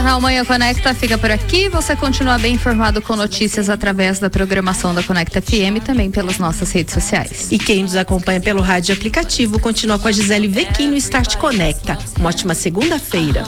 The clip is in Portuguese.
Jornal Manhã Conecta fica por aqui. Você continua bem informado com notícias através da programação da Conecta FM e também pelas nossas redes sociais. E quem nos acompanha pelo rádio aplicativo continua com a Gisele Vequim no Start Conecta. Uma ótima segunda-feira.